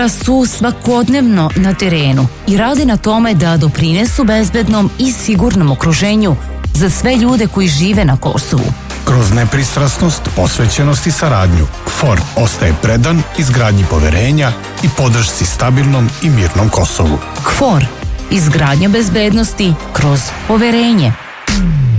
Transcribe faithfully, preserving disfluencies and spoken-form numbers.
su svakodnevno na terenu i rade na tome da doprinesu bezbednom i sigurnom okruženju za sve ljude koji žive na Kosovu. Kroz nepristrasnost, posvećenost i saradnju, K F O R ostaje predan izgradnji poverenja i podršci stabilnom i mirnom Kosovu. K F O R, izgradnja bezbednosti kroz poverenje.